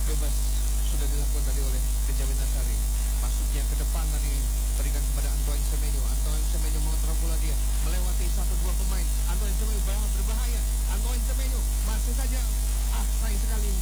bebas sudah dilakukan tadi oleh Benjamin Nasari. Masuknya ke depan tadi berikan kepada Antoine Semenyo. Antoine Semenyo mengontrol bola dia melewati 1-2 pemain. Antoine Semenyo berbahaya. Antoine Semenyo masih saja sayang sekali